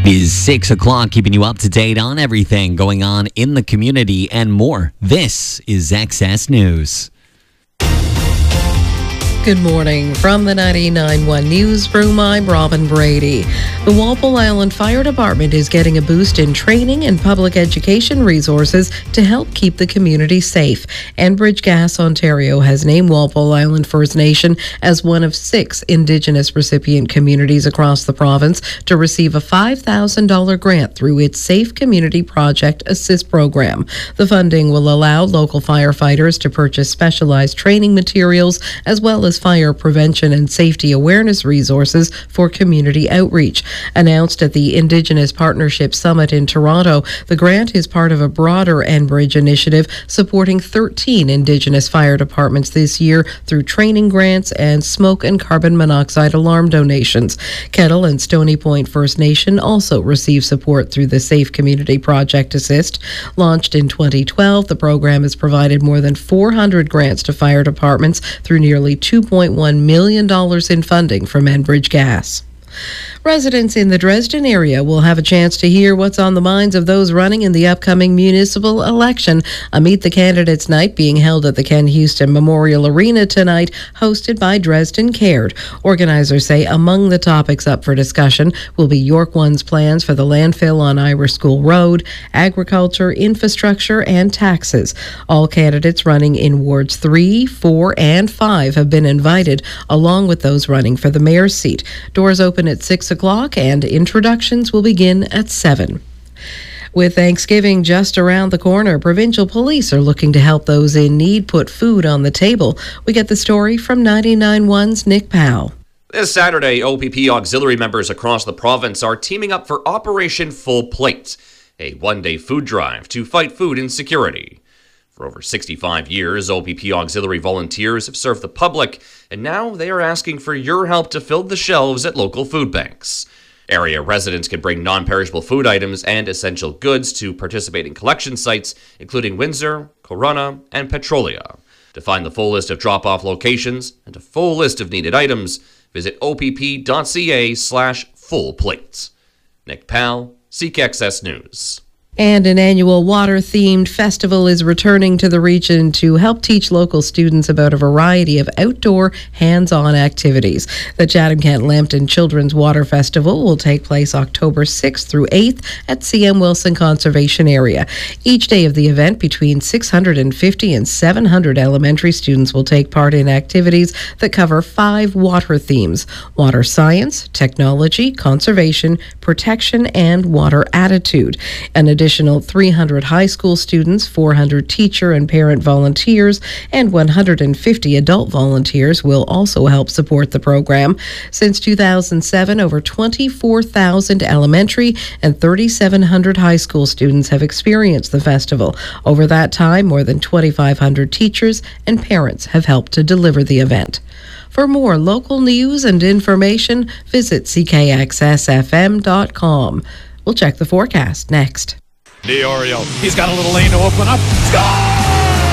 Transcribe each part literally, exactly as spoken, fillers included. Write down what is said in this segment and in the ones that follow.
It is six o'clock, keeping you up to date on everything going on in the community and more. This is X S News. Good morning. From the ninety-nine point one Newsroom, I'm Robin Brady. The Walpole Island Fire Department is getting a boost in training and public education resources to help keep the community safe. Enbridge Gas Ontario has named Walpole Island First Nation as one of six Indigenous recipient communities across the province to receive a five thousand dollars grant through its Safe Community Project Assist program. The funding will allow local firefighters to purchase specialized training materials as well as fire prevention and safety awareness resources for community outreach. Announced at the Indigenous Partnership Summit in Toronto, the grant is part of a broader Enbridge initiative supporting thirteen Indigenous fire departments this year through training grants and smoke and carbon monoxide alarm donations. Kettle and Stony Point First Nation also receive support through the Safe Community Project Assist. Launched in twenty twelve, the program has provided more than four hundred grants to fire departments through nearly two point one million dollars in funding from Enbridge Gas. Residents in the Dresden area will have a chance to hear what's on the minds of those running in the upcoming municipal election. A Meet the Candidates night being held at the Ken Houston Memorial Arena tonight, hosted by Dresden Cared. Organizers say among the topics up for discussion will be York One's plans for the landfill on Irish School Road, agriculture, infrastructure, and taxes. All candidates running in wards three, four, and five have been invited, along with those running for the mayor's seat. Doors open at six o'clock and introductions will begin at seven. With Thanksgiving just around the corner, provincial police are looking to help those in need put food on the table. We get the story from ninety-nine point one's Nick Powell. This Saturday, O P P auxiliary members across the province are teaming up for Operation Full Plate, a one-day food drive to fight food insecurity. For over sixty-five years, O P P auxiliary volunteers have served the public, and now they are asking for your help to fill the shelves at local food banks. Area residents can bring non-perishable food items and essential goods to participating collection sites, including Windsor, Corunna, and Petrolia. To find the full list of drop-off locations and a full list of needed items, visit opp.ca slash full plates. Nick Powell, C K X S News. And an annual water-themed festival is returning to the region to help teach local students about a variety of outdoor, hands-on activities. The Chatham-Kent-Lambton Children's Water Festival will take place October sixth through eighth at C M Wilson Conservation Area. Each day of the event, between six hundred fifty and seven hundred elementary students will take part in activities that cover five water themes: water science, technology, conservation, protection, and water attitude. An additional three hundred high school students, four hundred teacher and parent volunteers, and one hundred fifty adult volunteers will also help support the program. Since two thousand seven, over twenty-four thousand elementary and three thousand seven hundred high school students have experienced the festival. Over that time, more than twenty-five hundred teachers and parents have helped to deliver the event. For more local news and information, visit c k x s f m dot com. We'll check the forecast next. Diorio, he's got a little lane to open up. Scores!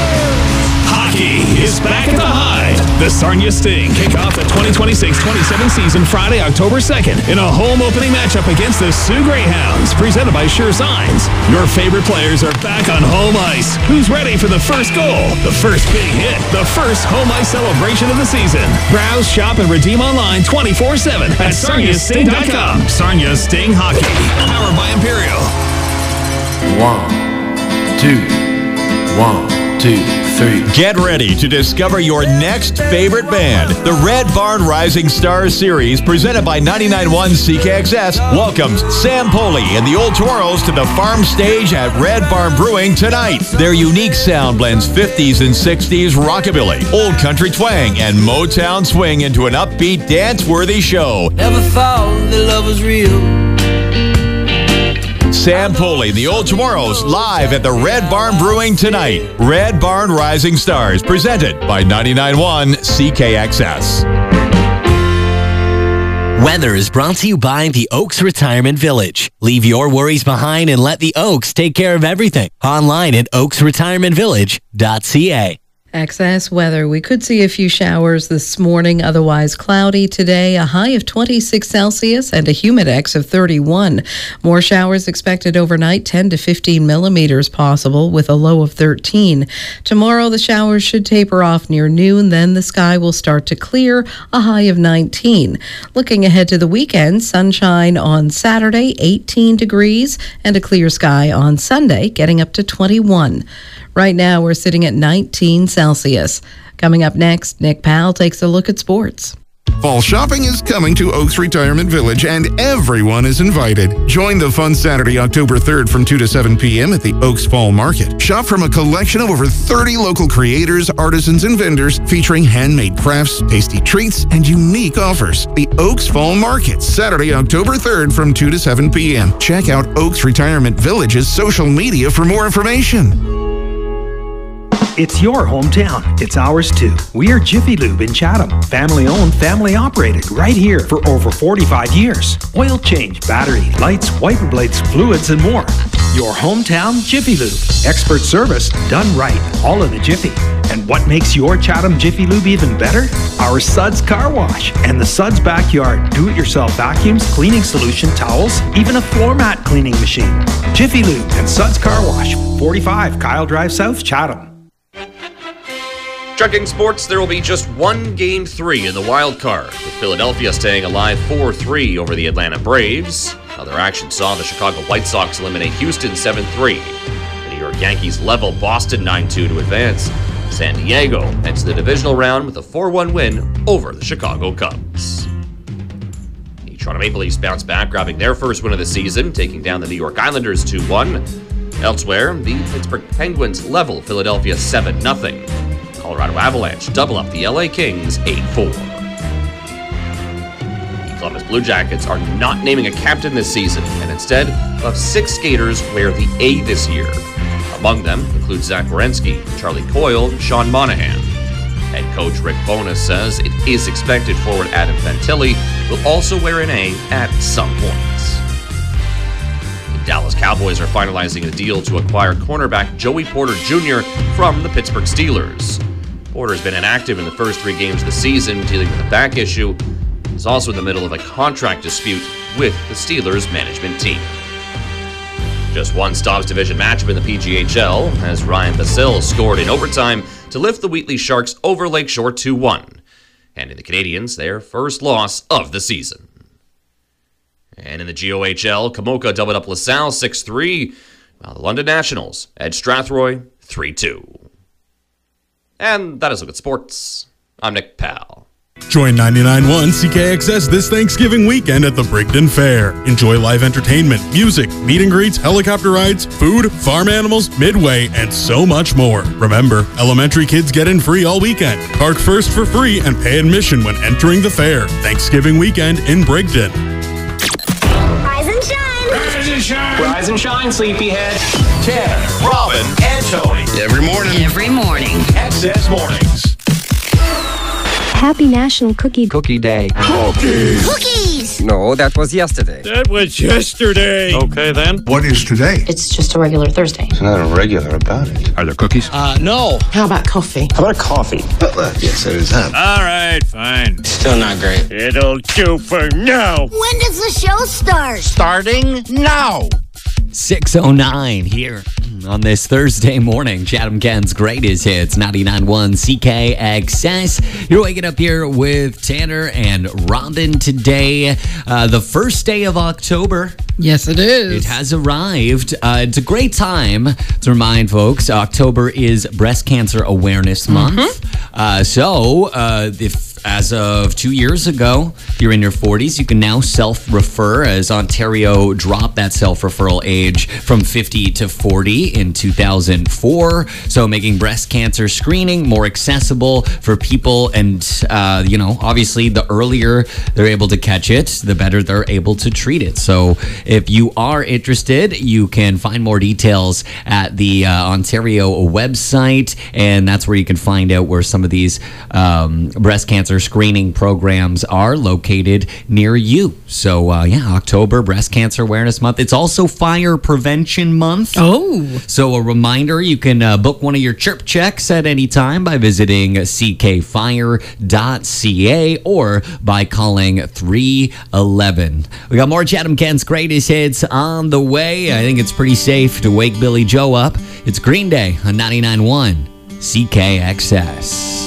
Hockey is back at the Hyde. The Sarnia Sting kick off the twenty twenty-six twenty-seven season Friday, October second in a home opening matchup against the Sioux Greyhounds, presented by Sure Signs. Your favorite players are back on home ice. Who's ready for the first goal, the first big hit, the first home ice celebration of the season? Browse, shop, and redeem online twenty-four seven at sarnia sting dot com. Sarnia Sting Hockey, powered by Imperial. One, two, one, two, three. Get ready to discover your next favorite band. The Red Barn Rising Stars series, presented by ninety-nine point one C K X S, welcomes Sam Poley and the Old Toros to the farm stage at Red Barn Brewing tonight. Their unique sound blends fifties and sixties rockabilly, old country twang, and Motown swing into an upbeat, dance-worthy show. Never thought that love was real. Sam Poley, the Old Tomorrows, live at the Red Barn Brewing tonight. Red Barn Rising Stars, presented by ninety-nine point one C K X S. Weather is brought to you by the Oaks Retirement Village. Leave your worries behind and let the Oaks take care of everything. Online at oaks retirement village dot c a. Excess weather. We could see a few showers this morning, otherwise cloudy today, a high of twenty-six Celsius and a humidex of thirty-one. More showers expected overnight, ten to fifteen millimeters possible with a low of thirteen. Tomorrow the showers should taper off near noon, then the sky will start to clear, a high of nineteen. Looking ahead to the weekend, sunshine on Saturday, eighteen degrees, and a clear sky on Sunday, getting up to twenty-one. Right now, we're sitting at nineteen Celsius. Coming up next, Nick Powell takes a look at sports. Fall shopping is coming to Oaks Retirement Village, and everyone is invited. Join the fun Saturday, October third from two to seven p.m. at the Oaks Fall Market. Shop from a collection of over thirty local creators, artisans, and vendors featuring handmade crafts, tasty treats, and unique offers. The Oaks Fall Market, Saturday, October third from two to seven p.m. Check out Oaks Retirement Village's social media for more information. It's your hometown. It's ours too. We are Jiffy Lube in Chatham. Family owned, family operated, right here for over forty-five years. Oil change, battery, lights, wiper blades, fluids, and more. Your hometown Jiffy Lube. Expert service done right, all in a jiffy. And what makes your Chatham Jiffy Lube even better? Our Suds Car Wash and the Suds Backyard do-it-yourself vacuums, cleaning solution, towels, even a floor mat cleaning machine. Jiffy Lube and Suds Car Wash, forty-five Kyle Drive South, Chatham. Checking sports, there will be just one Game three in the wild card, with Philadelphia staying alive four three over the Atlanta Braves. Other action saw the Chicago White Sox eliminate Houston seven three. The New York Yankees level Boston nine two to advance. San Diego heads to the divisional round with a four one win over the Chicago Cubs. The Toronto Maple Leafs bounce back, grabbing their first win of the season, taking down the New York Islanders two one. Elsewhere, the Pittsburgh Penguins level Philadelphia seven nothing. Colorado Avalanche double up the L A Kings eight four. The Columbus Blue Jackets are not naming a captain this season, and instead of six skaters wear the A this year. Among them include Zach Werenski, Charlie Coyle, and Sean Monahan. Head coach Rick Bowness says it is expected forward Adam Fantilli will also wear an A at some point. The Dallas Cowboys are finalizing a deal to acquire cornerback Joey Porter Junior from the Pittsburgh Steelers. Porter's been inactive in the first three games of the season, dealing with a back issue. He's also in the middle of a contract dispute with the Steelers management team. Just one Stops Division matchup in the P G H L, as Ryan Basil scored in overtime to lift the Wheatley Sharks over Lakeshore two one, handing the Canadians their first loss of the season. And in the G O H L, Kamoka doubled up LaSalle six three, while the London Nationals edged Strathroy three two. And that is a look at sports. I'm Nick Powell. Join ninety-nine point one C K X S this Thanksgiving weekend at the Brigden Fair. Enjoy live entertainment, music, meet and greets, helicopter rides, food, farm animals, midway, and so much more. Remember, elementary kids get in free all weekend. Park first for free and pay admission when entering the fair. Thanksgiving weekend in Brigden. Rise and shine! Rise and shine! Rise and shine, sleepyhead! Tanner, Robin, and Tony. Every morning. Every morning. X S Mornings. Happy National Cookie Cookie Day. Cookies! Cookies! No, that was yesterday. That was yesterday. Okay, then. What is today? It's just a regular Thursday. There's nothing regular about it. Are there cookies? Uh, no. How about coffee? How about a coffee? Uh, yes, there is that. All right, fine. Still not great. It'll do for now. When does the show start? Starting now. six oh nine here on this Thursday morning. Chatham Ken's greatest hits, ninety-nine point one C K X S. You're waking up here with Tanner and Robin today. Uh, the first day of October. Yes, it is. It has arrived. Uh, it's a great time to remind folks, October is Breast Cancer Awareness Month. Mm-hmm. Uh, so uh, if as of two years ago, you're in your forties, you can now self-refer, as Ontario dropped that self-referral age from fifty to forty in two thousand four. So making breast cancer screening more accessible for people. And, uh, you know, obviously the earlier they're able to catch it, the better they're able to treat it. So if you are interested, you can find more details at the uh, Ontario website. And that's where you can find out where some of these um, breast cancer cancer screening programs are located near you. So, uh, yeah, October, Breast Cancer Awareness Month. It's also Fire Prevention Month. Oh. So a reminder, you can uh, book one of your chirp checks at any time by visiting c k fire dot c a or by calling three eleven. We got more Chatham Kent's greatest hits on the way. I think it's pretty safe to wake Billy Joe up. It's Green Day on ninety-nine point one C K X S.